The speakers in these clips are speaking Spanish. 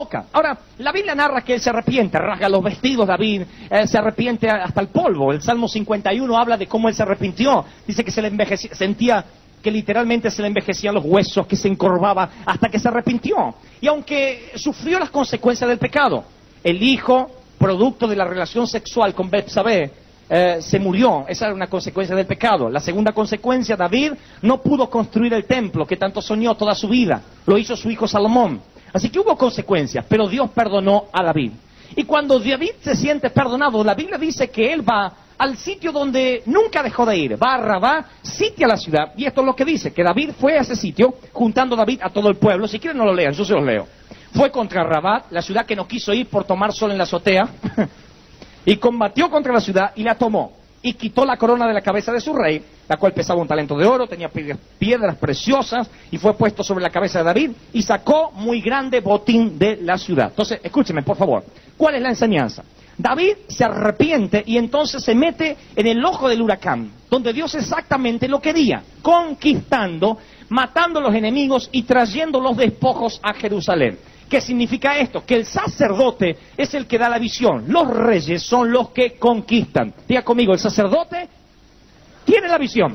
boca. Ahora, la Biblia narra que él se arrepiente, rasga los vestidos, David, se arrepiente hasta el polvo. El Salmo 51 habla de cómo él se arrepintió. Dice que se le envejecía, sentía que literalmente se le envejecían los huesos, que se encorvaba hasta que se arrepintió. Y aunque sufrió las consecuencias del pecado, el hijo, producto de la relación sexual con Betsabé, se murió. Esa era una consecuencia del pecado. La segunda consecuencia, David no pudo construir el templo que tanto soñó toda su vida. Lo hizo su hijo Salomón. Así que hubo consecuencias, pero Dios perdonó a David. Y cuando David se siente perdonado, la Biblia dice que él va al sitio donde nunca dejó de ir. Va a Rabá, sitia la ciudad. Y esto es lo que dice, que David fue a ese sitio, juntando a David a todo el pueblo. Si quieren no lo lean, yo se los leo. Fue contra Rabá, la ciudad que no quiso ir por tomar sol en la azotea, y combatió contra la ciudad y la tomó. Y quitó la corona de la cabeza de su rey, la cual pesaba un talento de oro, tenía piedras preciosas, y fue puesto sobre la cabeza de David, y sacó muy grande botín de la ciudad. Entonces, escúchenme, por favor. ¿Cuál es la enseñanza? David se arrepiente y entonces se mete en el ojo del huracán, donde Dios exactamente lo quería, conquistando, matando a los enemigos y trayendo los despojos a Jerusalén. ¿Qué significa esto? Que el sacerdote es el que da la visión. Los reyes son los que conquistan. Diga conmigo, el sacerdote tiene la visión.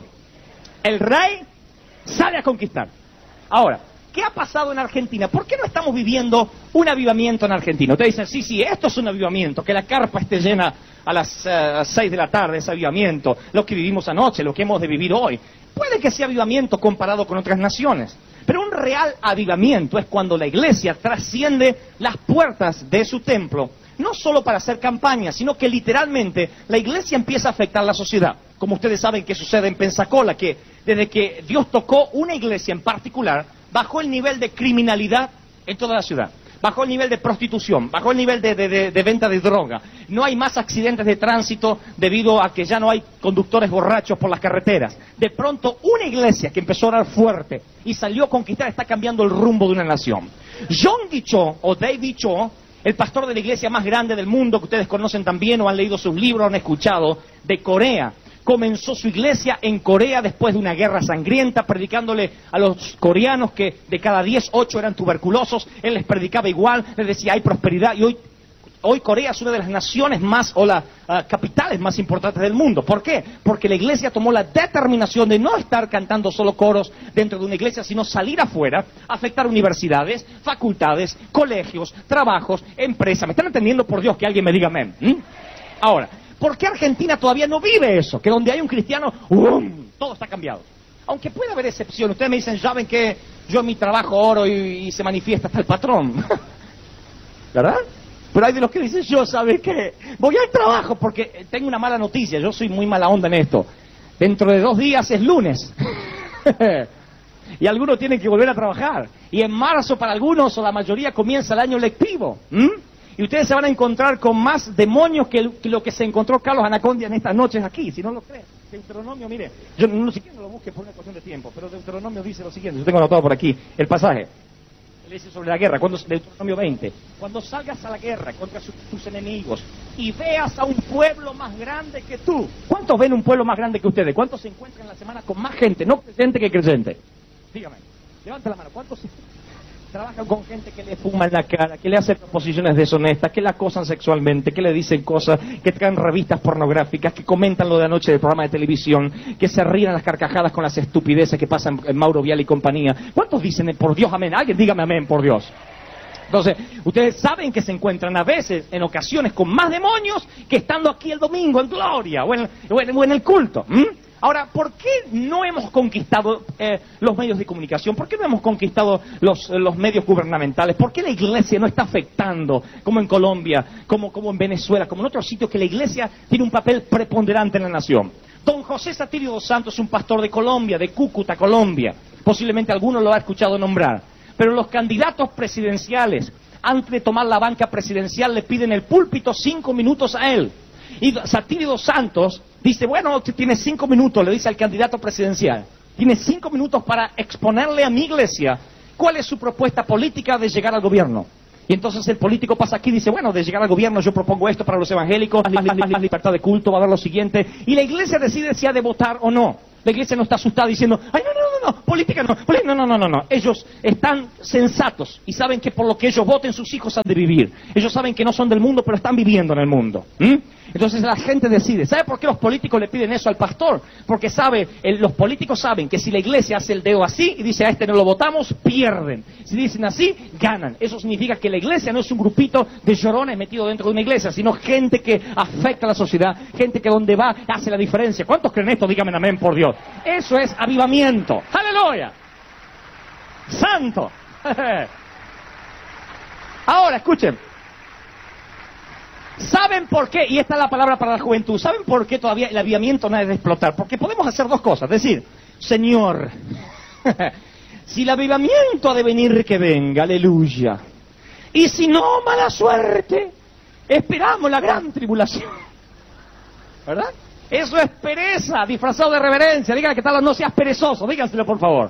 El rey sale a conquistar. Ahora, ¿qué ha pasado en Argentina? ¿Por qué no estamos viviendo un avivamiento en Argentina? Ustedes dicen, sí, esto es un avivamiento, que la carpa esté llena a las 6 de la tarde, es avivamiento, lo que vivimos anoche, lo que hemos de vivir hoy. Puede que sea avivamiento comparado con otras naciones. Pero un real avivamiento es cuando la iglesia trasciende las puertas de su templo, no solo para hacer campaña, sino que literalmente la iglesia empieza a afectar la sociedad. Como ustedes saben que sucede en Pensacola, que desde que Dios tocó una iglesia en particular, bajó el nivel de criminalidad en toda la ciudad. Bajó el nivel de prostitución, bajó el nivel de venta de droga. No hay más accidentes de tránsito debido a que ya no hay conductores borrachos por las carreteras. De pronto, una iglesia que empezó a orar fuerte y salió a conquistar está cambiando el rumbo de una nación. John Cho, o David Cho, el pastor de la iglesia más grande del mundo, que ustedes conocen también o han leído sus libros o han escuchado, de Corea, comenzó su iglesia en Corea después de una guerra sangrienta, predicándole a los coreanos que de cada 10, 8 eran tuberculosos. Él les predicaba igual, les decía hay prosperidad. Y hoy Corea es una de las naciones más, o las capitales más importantes del mundo. ¿Por qué? Porque la iglesia tomó la determinación de no estar cantando solo coros dentro de una iglesia, sino salir afuera, afectar universidades, facultades, colegios, trabajos, empresas. ¿Me están entendiendo? Por Dios, que alguien me diga amén. Ahora, ¿por qué Argentina todavía no vive eso? Que donde hay un cristiano, todo está cambiado. Aunque puede haber excepciones. Ustedes me dicen, ya ven que yo en mi trabajo oro y se manifiesta hasta el patrón. ¿Verdad? Pero hay de los que dicen, yo, ¿sabe qué? Voy al trabajo porque tengo una mala noticia. Yo soy muy mala onda en esto. Dentro de 2 días es lunes. Y algunos tienen que volver a trabajar. Y en marzo para algunos o la mayoría comienza el año lectivo. Y ustedes se van a encontrar con más demonios que lo que se encontró Carlos Anacondia en estas noches aquí, si no lo creen. Deuteronomio, mire, yo no siquiera lo busque por una cuestión de tiempo, pero Deuteronomio dice lo siguiente, yo tengo anotado por aquí el pasaje. Él dice sobre la guerra, Deuteronomio 20, cuando salgas a la guerra contra tus enemigos y veas a un pueblo más grande que tú. ¿Cuántos ven un pueblo más grande que ustedes? ¿Cuántos se encuentran en la semana con más gente, no creyente que creyente? Dígame, levanta la mano, ¿cuántos trabajan con gente que le fuma en la cara, que le hacen proposiciones deshonestas, que la acosan sexualmente, que le dicen cosas, que traen revistas pornográficas, que comentan lo de anoche del programa de televisión, que se ríen a las carcajadas con las estupideces que pasan en Mauro Vial y compañía? ¿Cuántos dicen por Dios amén? Alguien dígame amén por Dios. Entonces, ustedes saben que se encuentran a veces, en ocasiones, con más demonios que estando aquí el domingo en gloria o en el culto. Ahora, ¿por qué no hemos conquistado los medios de comunicación? ¿Por qué no hemos conquistado los medios gubernamentales? ¿Por qué la iglesia no está afectando, como en Colombia, como en Venezuela, como en otros sitios, que la iglesia tiene un papel preponderante en la nación? Don José Satirio dos Santos es un pastor de Colombia, de Cúcuta, Colombia. Posiblemente alguno lo ha escuchado nombrar. Pero los candidatos presidenciales, antes de tomar la banca presidencial, le piden el púlpito 5 minutos a él. Y Satirio dos Santos dice, bueno, tiene 5 minutos, le dice al candidato presidencial. Tiene 5 minutos para exponerle a mi iglesia cuál es su propuesta política de llegar al gobierno. Y entonces el político pasa aquí y dice, bueno, de llegar al gobierno yo propongo esto para los evangélicos, más libertad de culto, va a dar lo siguiente. Y la iglesia decide si ha de votar o no. La iglesia no está asustada diciendo, ay, política no. No. Ellos están sensatos y saben que por lo que ellos voten sus hijos han de vivir. Ellos saben que no son del mundo, pero están viviendo en el mundo. Entonces la gente decide. ¿Sabe por qué los políticos le piden eso al pastor? Porque los políticos saben que si la iglesia hace el dedo así y dice a este no lo votamos, pierden. Si dicen así, ganan. Eso significa que la iglesia no es un grupito de llorones metido dentro de una iglesia, sino gente que afecta a la sociedad, gente que donde va hace la diferencia. ¿Cuántos creen esto? Díganme amén, por Dios. Eso es avivamiento. ¡Aleluya! ¡Santo! Ahora, escuchen. ¿Saben por qué? Y esta es la palabra para la juventud. ¿Saben por qué todavía el avivamiento no es de explotar? Porque podemos hacer dos cosas. Decir, Señor, si el avivamiento ha de venir, que venga, aleluya. Y si no, mala suerte, esperamos la gran tribulación. ¿Verdad? Eso es pereza, disfrazado de reverencia. Díganle que tal, no seas perezoso, díganselo por favor.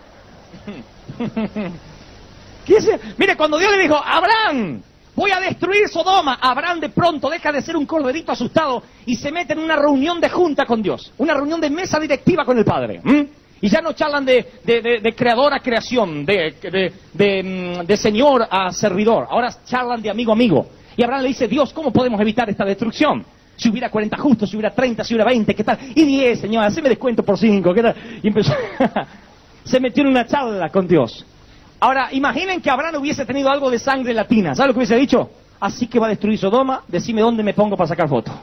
Mire, cuando Dios le dijo, Abraham, voy a destruir Sodoma, Abraham de pronto deja de ser un corderito asustado y se mete en una reunión de junta con Dios, una reunión de mesa directiva con el Padre. Y ya no charlan de creador a creación, de señor a servidor, ahora charlan de amigo a amigo. Y Abraham le dice, Dios, ¿cómo podemos evitar esta destrucción? Si hubiera 40 justos, si hubiera 30, si hubiera 20, ¿qué tal? Y 10, Señor, haceme descuento por 5, ¿qué tal? Y empezó, se metió en una charla con Dios. Ahora, imaginen que Abraham hubiese tenido algo de sangre latina. ¿Sabe lo que hubiese dicho? Así que va a destruir Sodoma, decime dónde me pongo para sacar fotos.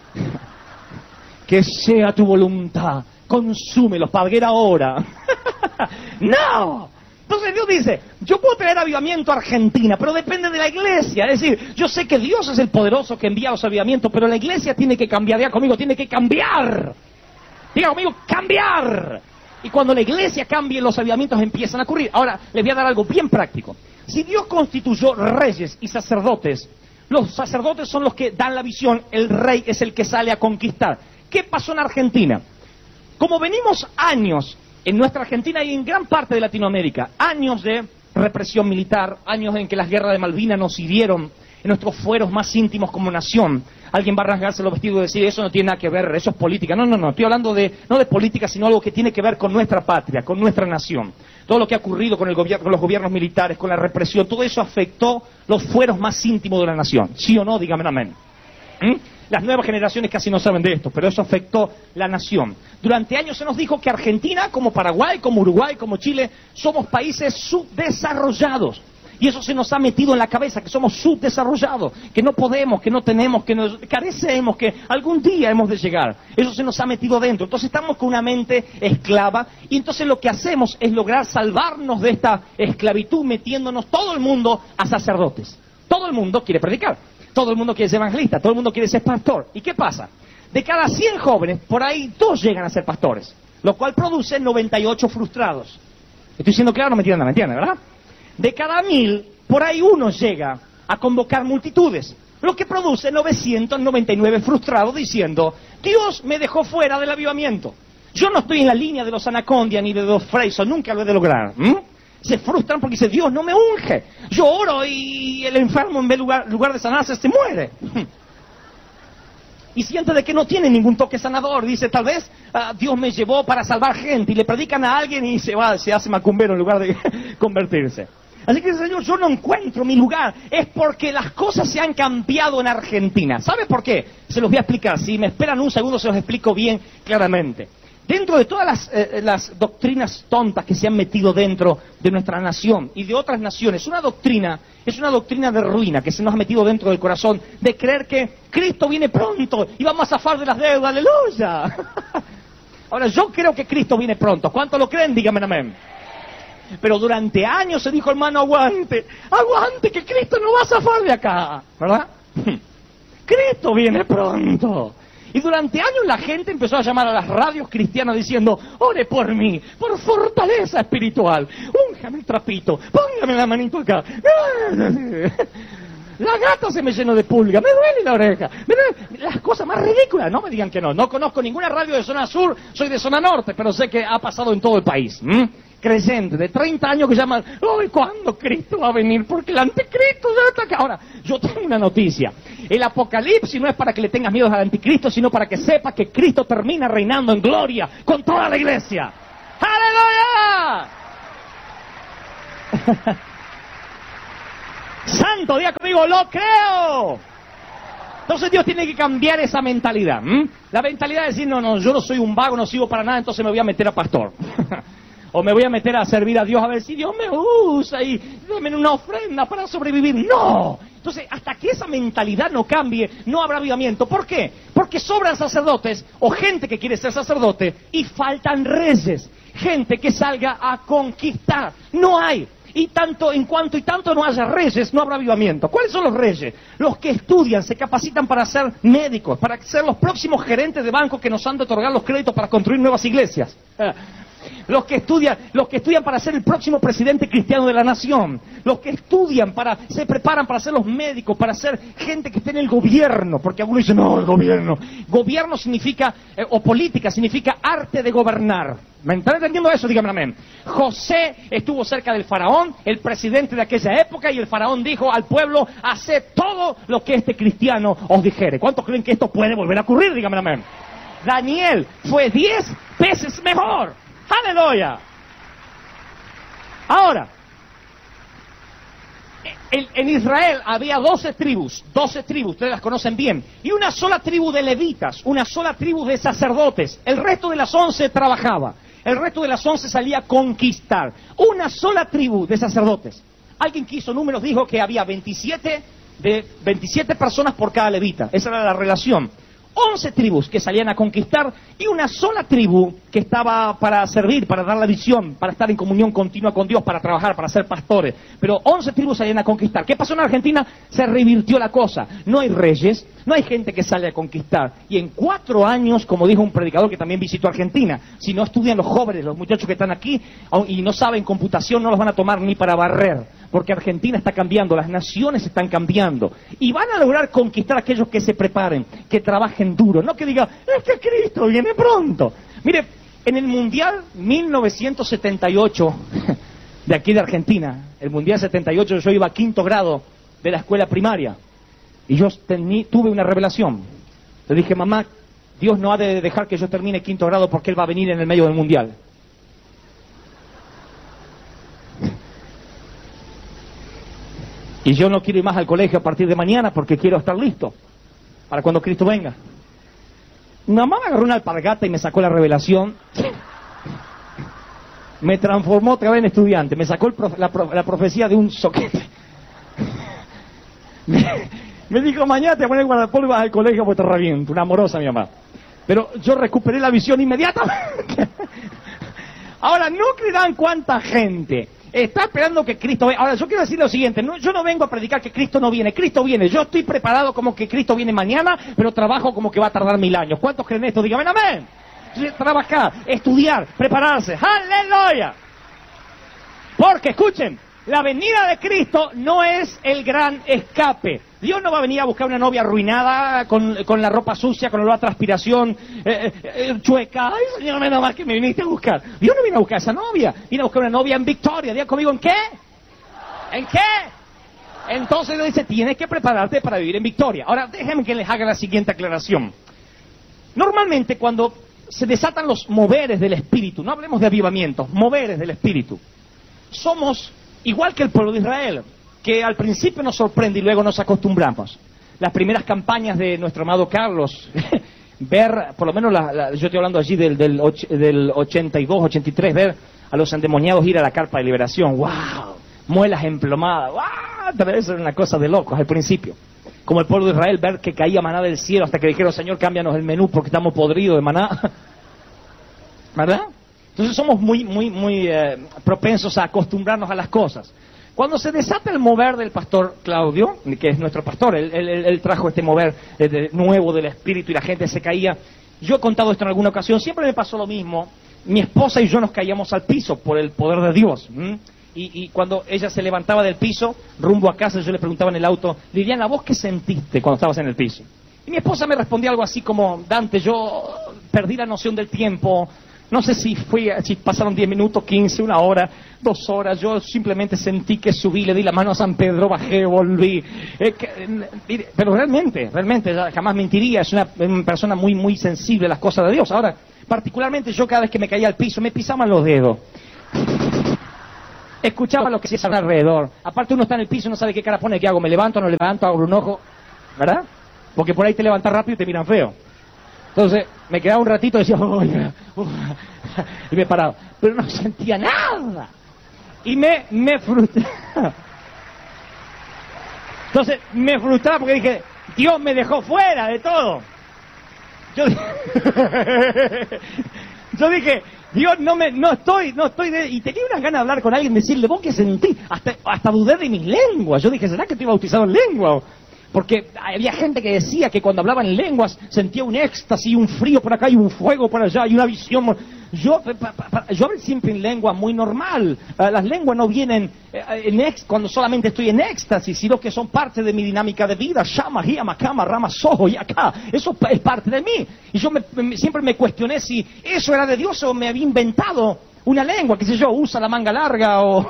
Que sea tu voluntad, consúmelos, pagué ahora. ¡No! Entonces Dios dice, yo puedo traer avivamiento a Argentina, pero depende de la iglesia. Es decir, yo sé que Dios es el poderoso que envía los avivamientos, pero la iglesia tiene que cambiar. Diga conmigo, tiene que cambiar. Diga conmigo, cambiar. Y cuando la iglesia cambie, los avivamientos empiezan a ocurrir. Ahora, les voy a dar algo bien práctico. Si Dios constituyó reyes y sacerdotes, los sacerdotes son los que dan la visión, el rey es el que sale a conquistar. ¿Qué pasó en Argentina? Como venimos años, en nuestra Argentina y en gran parte de Latinoamérica, años de represión militar, años en que las guerras de Malvinas nos hirieron en nuestros fueros más íntimos como nación. Alguien va a rasgarse los vestidos y decir, eso no tiene nada que ver, eso es política. No, estoy hablando no de política, sino algo que tiene que ver con nuestra patria, con nuestra nación. Todo lo que ha ocurrido con los gobiernos militares, con la represión, todo eso afectó los fueros más íntimos de la nación. ¿Sí o no? Dígame amén. Las nuevas generaciones casi no saben de esto, pero eso afectó la nación. Durante años se nos dijo que Argentina, como Paraguay, como Uruguay, como Chile, somos países subdesarrollados. Y eso se nos ha metido en la cabeza, que somos subdesarrollados, que no podemos, que no tenemos, que nos carecemos, que algún día hemos de llegar. Eso se nos ha metido dentro. Entonces estamos con una mente esclava y entonces lo que hacemos es lograr salvarnos de esta esclavitud metiéndonos todo el mundo a sacerdotes. Todo el mundo quiere predicar, todo el mundo quiere ser evangelista, todo el mundo quiere ser pastor. ¿Y qué pasa? De cada 100 jóvenes, por ahí 2 llegan a ser pastores, lo cual produce 98 frustrados. Estoy siendo claro, no me entienden, ¿verdad? De cada 1000, por ahí 1 llega a convocar multitudes, lo que produce 999 frustrados diciendo, Dios me dejó fuera del avivamiento. Yo no estoy en la línea de los Anacondia ni de los Freyson, nunca lo he de lograr. Se frustran porque dice, Dios no me unge. Yo oro y el enfermo en vez lugar de sanarse se muere. Y siente de que no tiene ningún toque sanador. Dice, tal vez Dios me llevó para salvar gente. Y le predican a alguien y se hace macumbero en lugar de convertirse. Así que, Señor, yo no encuentro mi lugar. Es porque las cosas se han cambiado en Argentina. ¿Sabe por qué? Se los voy a explicar. Si me esperan un segundo, se los explico bien claramente. Dentro de todas las doctrinas tontas que se han metido dentro de nuestra nación y de otras naciones, es una doctrina de ruina que se nos ha metido dentro del corazón, de creer que Cristo viene pronto y vamos a zafar de las deudas, aleluya. Ahora, yo creo que Cristo viene pronto. ¿Cuántos lo creen? Díganme amén. Pero durante años se dijo, hermano, aguante, que Cristo no va a zafar de acá, ¿verdad? Cristo viene pronto. Y durante años la gente empezó a llamar a las radios cristianas diciendo, ore por mí, por fortaleza espiritual, únjame el trapito, póngame la manito acá. La gata se me llenó de pulga, me duele la oreja. Las cosas más ridículas, no me digan que no. No conozco ninguna radio de zona sur, soy de zona norte, pero sé que ha pasado en todo el país. Creyente de 30 años que llaman, ¡ay, cuándo Cristo va a venir! Porque el anticristo ya está acá. Ahora, yo tengo una noticia. El apocalipsis no es para que le tengas miedo al anticristo, sino para que sepas que Cristo termina reinando en gloria con toda la iglesia. ¡Aleluya! ¡Aleluya! Santo, diga conmigo, lo creo. Entonces Dios tiene que cambiar esa mentalidad. La mentalidad de decir, no, yo no soy un vago, no sirvo para nada, entonces me voy a meter a pastor. O me voy a meter a servir a Dios a ver si Dios me usa y dame una ofrenda para sobrevivir. ¡No! Entonces, hasta que esa mentalidad no cambie, no habrá avivamiento. ¿Por qué? Porque sobran sacerdotes o gente que quiere ser sacerdote y faltan reyes. Gente que salga a conquistar. No hay. Y tanto no haya reyes, no habrá avivamiento. ¿Cuáles son los reyes? Los que estudian, se capacitan para ser médicos, para ser los próximos gerentes de banco que nos han de otorgar los créditos para construir nuevas iglesias. Los que estudian para ser el próximo presidente cristiano de la nación. Los que estudian se preparan para ser los médicos, para ser gente que esté en el gobierno. Porque algunos dicen, no, el gobierno. Gobierno significa, o política significa arte de gobernar. ¿Me están entendiendo eso? Díganme amén. José estuvo cerca del faraón, el presidente de aquella época, y el faraón dijo al pueblo, haced todo lo que este cristiano os dijere. ¿Cuántos creen que esto puede volver a ocurrir? Díganme amén. Daniel fue 10 veces mejor. ¡Aleluya! Ahora, en Israel había 12 tribus, ustedes las conocen bien, y una sola tribu de levitas, una sola tribu de sacerdotes. El resto de las 11 trabajaba, el resto de las 11 salía a conquistar. Una sola tribu de sacerdotes. Alguien que hizo números dijo que había 27 personas por cada levita. Esa era la relación. 11 tribus que salían a conquistar y una sola tribu que estaba para servir, para dar la visión, para estar en comunión continua con Dios, para trabajar, para ser pastores. Pero 11 tribus salían a conquistar. ¿Qué pasó en Argentina? Se revirtió la cosa. No hay reyes, no hay gente que sale a conquistar. Y en 4 años, como dijo un predicador que también visitó Argentina, si no estudian los jóvenes, los muchachos que están aquí y no saben computación, no los van a tomar ni para barrer. Porque Argentina está cambiando, las naciones están cambiando. Y van a lograr conquistar a aquellos que se preparen, que trabajen duro. No que digan, es que Cristo viene pronto. Mire, en el Mundial 1978, de aquí de Argentina, el Mundial 78, yo iba a 5º grado de la escuela primaria. Y yo tuve una revelación. Le dije, mamá, Dios no ha de dejar que yo termine 5º grado porque Él va a venir en el medio del Mundial. Y yo no quiero ir más al colegio a partir de mañana porque quiero estar listo para cuando Cristo venga. Mi mamá me agarró una alpargata y me sacó la revelación. Me transformó otra vez en estudiante. Me sacó la profecía de un soquete. Me dijo, mañana te pones guardapolvo y vas al colegio porque te reviento. Una amorosa mi mamá. Pero yo recuperé la visión inmediatamente. Ahora, no creerán cuánta gente está esperando que Cristo venga. Ahora, yo quiero decir lo siguiente, yo no vengo a predicar que Cristo no viene, Cristo viene. Yo estoy preparado como que Cristo viene mañana, pero trabajo como que va a tardar 1000 años. ¿Cuántos creen esto? Díganme amén. Trabajar, estudiar, prepararse. ¡Aleluya! Porque, escuchen, la venida de Cristo no es el gran escape. Dios no va a venir a buscar una novia arruinada, con la ropa sucia, con olor a transpiración, chueca. Ay, Señor, menos mal que me viniste a buscar. Dios no viene a buscar a esa novia. Viene a buscar una novia en victoria. Diga conmigo, ¿en qué? ¿En qué? Entonces Dios dice, tienes que prepararte para vivir en victoria. Ahora, déjenme que les haga la siguiente aclaración. Normalmente, cuando se desatan los moveres del Espíritu, no hablemos de avivamientos, moveres del Espíritu, somos igual que el pueblo de Israel, que al principio nos sorprende y luego nos acostumbramos. Las primeras campañas de nuestro amado Carlos, ver, por lo menos yo estoy hablando allí del 82, 83, ver a los endemoniados ir a la carpa de liberación. ¡Wow! Muelas emplomadas. ¡Wow! Eso era una cosa de locos al principio. Como el pueblo de Israel, ver que caía maná del cielo hasta que dijeron, Señor, cámbianos el menú porque estamos podridos de maná. ¿Verdad? Entonces somos muy propensos a acostumbrarnos a las cosas. Cuando se desata el mover del pastor Claudio, que es nuestro pastor, él trajo este mover nuevo del Espíritu y la gente se caía. Yo he contado esto en alguna ocasión, siempre me pasó lo mismo. Mi esposa y yo nos caíamos al piso por el poder de Dios. Y cuando ella se levantaba del piso, rumbo a casa, yo le preguntaba en el auto, Liliana, ¿vos qué sentiste cuando estabas en el piso? Y mi esposa me respondía algo así como, Dante, yo perdí la noción del tiempo. No sé si pasaron 10 minutos, 15, 1 hora, 2 horas. Yo simplemente sentí que subí, le di la mano a San Pedro, bajé, volví. Pero realmente, jamás mentiría. Es una persona muy sensible a las cosas de Dios. Ahora, Particularmente yo cada vez que me caía al piso me pisaban los dedos. Escuchaba lo que se hacía alrededor. Aparte uno está en el piso y no sabe qué cara pone, qué hago, me levanto, no levanto, abro un ojo, ¿verdad? Porque por ahí te levantas rápido y te miran feo. Entonces me quedaba un ratito y decía, oye, y me paraba. Pero no sentía nada. Y me frustraba. Entonces me frustraba porque dije, Dios me dejó fuera de todo. Yo dije, Dios, no estoy y tenía unas ganas de hablar con alguien, decirle, vos qué sentí, hasta dudé de mis lenguas. Yo dije, ¿será que estoy bautizado en lengua? Porque había gente que decía que cuando hablaba en lenguas sentía un éxtasis, un frío por acá y un fuego por allá y una visión. Yo hablo siempre en lengua muy normal. Las lenguas no vienen cuando solamente estoy en éxtasis, sino que son parte de mi dinámica de vida. Shama, hiama, kama, rama, soho y acá. Eso es parte de mí. Y yo siempre me cuestioné si eso era de Dios o me había inventado una lengua, qué sé yo, usa la manga larga o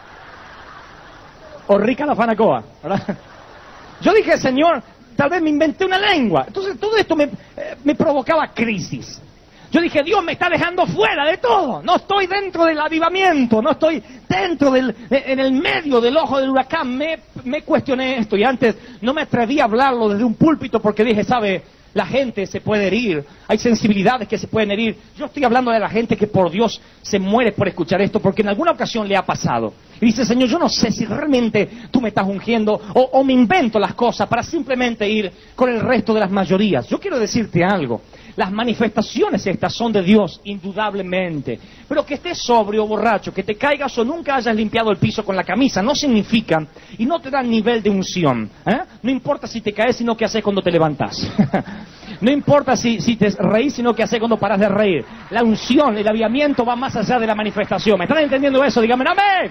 rica la fanacoa, ¿verdad? Yo dije, Señor, tal vez me inventé una lengua. Entonces todo esto me provocaba crisis. Yo dije, Dios me está dejando fuera de todo. No estoy dentro del avivamiento, no estoy dentro en el medio del ojo del huracán. Me cuestioné esto y antes no me atreví a hablarlo desde un púlpito porque dije, ¿sabe? La gente se puede herir, hay sensibilidades que se pueden herir. Yo estoy hablando de la gente que por Dios se muere por escuchar esto, porque en alguna ocasión le ha pasado. Y dice, Señor, yo no sé si realmente tú me estás ungiendo o me invento las cosas para simplemente ir con el resto de las mayorías. Yo quiero decirte algo, las manifestaciones estas son de Dios, indudablemente. Pero que estés sobrio o borracho, que te caigas o nunca hayas limpiado el piso con la camisa, no significa y no te da nivel de unción. No importa si te caes, sino qué haces cuando te levantas. No importa si te reís, sino qué haces cuando paras de reír. La unción, el avivamiento va más allá de la manifestación. ¿Me están entendiendo eso? Díganme amén.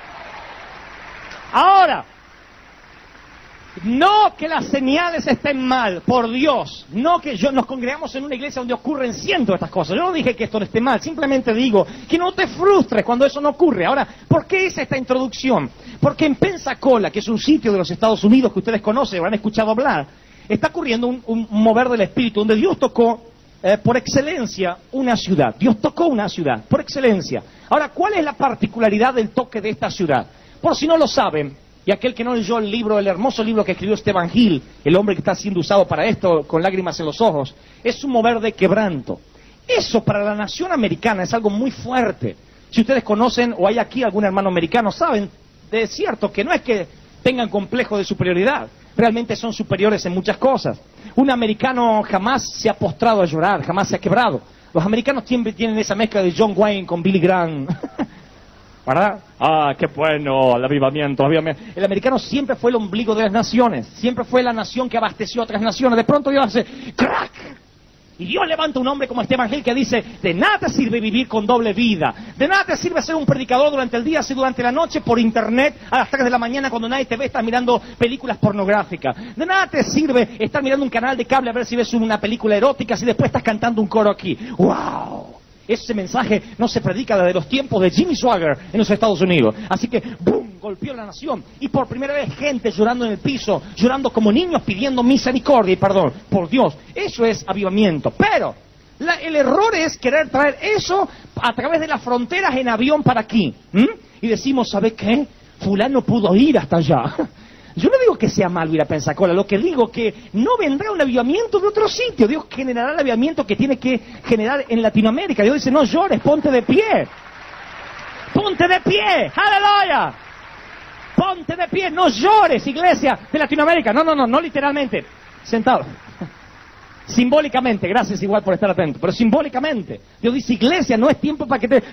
Ahora, no que las señales estén mal, por Dios. No que nos congregamos en una iglesia donde ocurren cientos de estas cosas. Yo no dije que esto no esté mal, simplemente digo que no te frustres cuando eso no ocurre. Ahora, ¿por qué hice esta introducción? Porque en Pensacola, que es un sitio de los Estados Unidos que ustedes conocen o han escuchado hablar, está ocurriendo un mover del Espíritu donde Dios tocó por excelencia una ciudad. Dios tocó una ciudad, por excelencia. Ahora, ¿cuál es la particularidad del toque de esta ciudad? Por si no lo saben, y aquel que no leyó el hermoso libro que escribió Stephen Hill, el hombre que está siendo usado para esto, con lágrimas en los ojos, es un mover de quebranto. Eso para la nación americana es algo muy fuerte. Si ustedes conocen, o hay aquí algún hermano americano, saben de cierto que no es que tengan complejo de superioridad, realmente son superiores en muchas cosas. Un americano jamás se ha postrado a llorar, jamás se ha quebrado. Los americanos siempre tienen esa mezcla de John Wayne con Billy Graham. ¿Verdad? Ah, qué bueno, el avivamiento. El americano siempre fue el ombligo de las naciones, siempre fue la nación que abasteció a otras naciones. De pronto Dios hace ¡crack! Y Dios levanta un hombre como Stephen Hill que dice, de nada te sirve vivir con doble vida, de nada te sirve ser un predicador durante el día, si durante la noche por internet, a las 3 de la mañana cuando nadie te ve, estás mirando películas pornográficas. De nada te sirve estar mirando un canal de cable a ver si ves una película erótica, si después estás cantando un coro aquí. ¡Wow! Ese mensaje no se predica desde los tiempos de Jimmy Swaggart en los Estados Unidos. Así que, ¡boom!, golpeó la nación. Y por primera vez gente llorando en el piso, llorando como niños pidiendo misericordia y perdón. Por Dios, eso es avivamiento. Pero el error es querer traer eso a través de las fronteras en avión para aquí. Y decimos, ¿sabe qué? Fulano pudo ir hasta allá. Yo no digo que sea malo ir a Pensacola, lo que digo que no vendrá un avivamiento de otro sitio. Dios generará el avivamiento que tiene que generar en Latinoamérica. Dios dice, no llores, ponte de pie. Ponte de pie, aleluya. Ponte de pie, no llores, iglesia de Latinoamérica. No literalmente. Sentado. Simbólicamente, gracias igual por estar atento, pero simbólicamente. Dios dice, iglesia, no es tiempo para que te...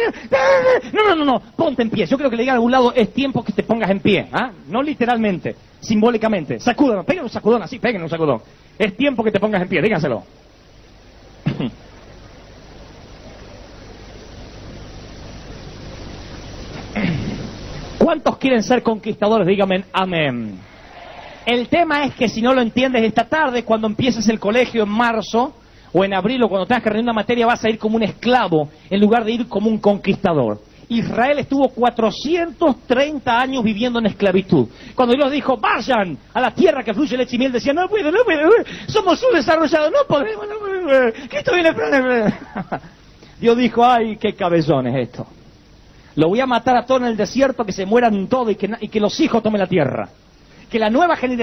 No, ponte en pie. Yo creo que le diga a algún lado, es tiempo que te pongas en pie. No literalmente, simbólicamente. Sacúdanos, peguen un sacudón así, peguen un sacudón. Es tiempo que te pongas en pie, díganselo. ¿Cuántos quieren ser conquistadores? Díganme amén. El tema es que si no lo entiendes esta tarde, cuando empieces el colegio en marzo o en abril o cuando tengas que rendir una materia, vas a ir como un esclavo en lugar de ir como un conquistador. Israel estuvo 430 años viviendo en esclavitud. Cuando Dios dijo, vayan a la tierra que fluye leche y miel, decían, no puedo, somos subdesarrollados, no podemos. Cristo viene pronto. Dios dijo, ay, qué cabezón es esto. Lo voy a matar a todos en el desierto, que se mueran todos y que los hijos tomen la tierra. Que la nueva generación